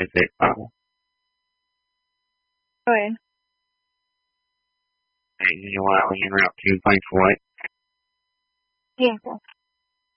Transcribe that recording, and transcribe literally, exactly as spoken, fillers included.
Is it Bible? Go ahead. Hey, you know what? We interrupt you. Thanks for it. Yeah.